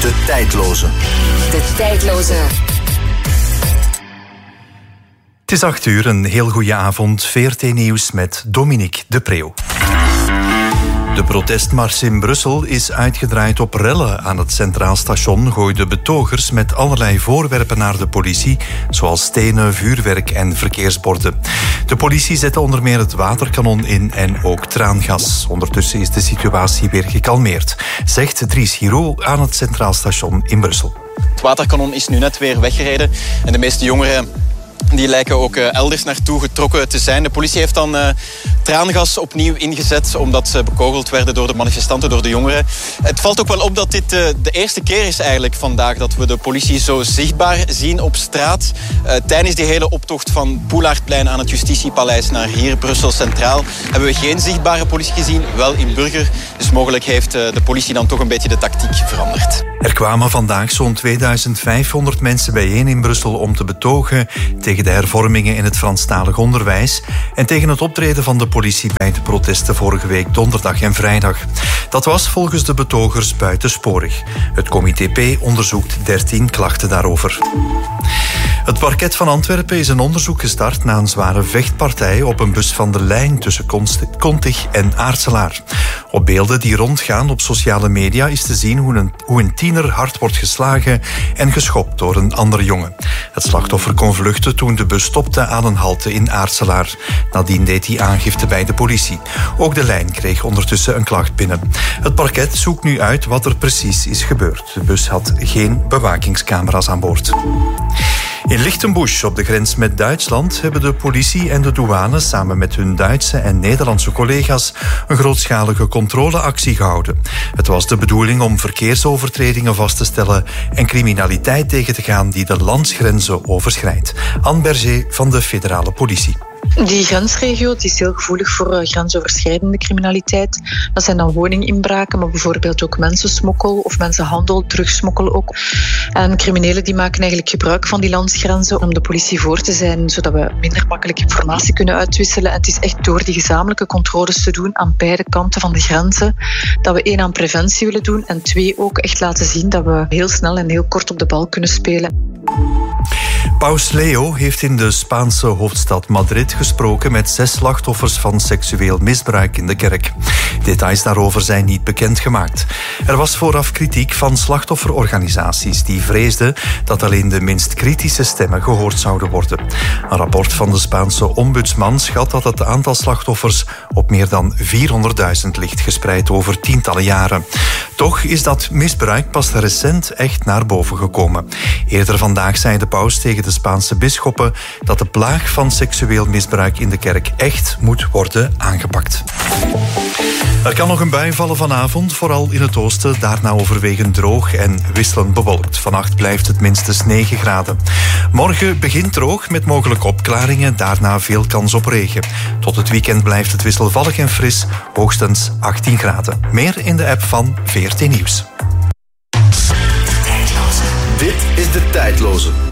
De Tijdloze. De Tijdloze. Het is 8:00, een heel goede avond. VRT Nieuws met Dominique de Preeuw. De protestmars in Brussel is uitgedraaid op rellen. Aan het Centraal Station gooiden betogers met allerlei voorwerpen naar de politie, zoals stenen, vuurwerk en verkeersborden. De politie zette onder meer het waterkanon in en ook traangas. Ondertussen is de situatie weer gekalmeerd, zegt Dries Giraud aan het Centraal Station in Brussel. Het waterkanon is nu net weer weggereden en de meeste jongeren die lijken ook elders naartoe getrokken te zijn. De politie heeft dan traangas opnieuw ingezet omdat ze bekogeld werden door de manifestanten, door de jongeren. Het valt ook wel op dat dit de eerste keer is eigenlijk vandaag dat we de politie zo zichtbaar zien op straat. Tijdens die hele optocht van Poelaardplein aan het Justitiepaleis naar hier Brussel Centraal hebben we geen zichtbare politie gezien, wel in Burger. Dus mogelijk heeft de politie dan toch een beetje de tactiek veranderd. Er kwamen vandaag zo'n 2500 mensen bijeen in Brussel om te betogen tegen de hervormingen in het Franstalig onderwijs en tegen het optreden van de politie bij de protesten vorige week donderdag en vrijdag. Dat was volgens de betogers buitensporig. Het Comité P onderzoekt 13 klachten daarover. Het parket van Antwerpen is een onderzoek gestart na een zware vechtpartij op een bus van de lijn tussen Kontig en Aartselaar. Op beelden die rondgaan op sociale media is te zien hoe een tiener hard wordt geslagen en geschopt door een andere jongen. Het slachtoffer kon vluchten toen de bus stopte aan een halte in Aartselaar. Nadien deed hij aangifte bij de politie. Ook de lijn kreeg ondertussen een klacht binnen. Het parket zoekt nu uit wat er precies is gebeurd. De bus had geen bewakingscamera's aan boord. In Lichtenbusch, op de grens met Duitsland, hebben de politie en de douane samen met hun Duitse en Nederlandse collega's een grootschalige controleactie gehouden. Het was de bedoeling om verkeersovertredingen vast te stellen en criminaliteit tegen te gaan die de landsgrenzen overschrijdt. Anne Berger van de federale politie. Die grensregio is heel gevoelig voor grensoverschrijdende criminaliteit. Dat zijn dan woninginbraken, maar bijvoorbeeld ook mensensmokkel of mensenhandel, drugsmokkel ook. En criminelen die maken eigenlijk gebruik van die landsgrenzen om de politie voor te zijn, zodat we minder makkelijk informatie kunnen uitwisselen. En het is echt door die gezamenlijke controles te doen aan beide kanten van de grenzen, dat we 1 aan preventie willen doen en 2 ook echt laten zien dat we heel snel en heel kort op de bal kunnen spelen. Paus Leo heeft in de Spaanse hoofdstad Madrid gesproken met 6 slachtoffers van seksueel misbruik in de kerk. Details daarover zijn niet bekendgemaakt. Er was vooraf kritiek van slachtofferorganisaties die vreesden dat alleen de minst kritische stemmen gehoord zouden worden. Een rapport van de Spaanse ombudsman schat dat het aantal slachtoffers op meer dan 400.000 ligt, gespreid over tientallen jaren. Toch is dat misbruik pas recent echt naar boven gekomen. Eerder vandaag zei de paus tegen de Spaanse bisschoppen dat de plaag van seksueel misbruik in de kerk echt moet worden aangepakt. Er kan nog een bui vallen vanavond, vooral in het oosten. Daarna overwegend droog en wisselend bewolkt. Vannacht blijft het minstens 9 graden. Morgen begint droog met mogelijke opklaringen. Daarna veel kans op regen. Tot het weekend blijft het wisselvallig en fris. Hoogstens 18 graden. Meer in de app van VRT Nieuws. Dit is De Tijdloze.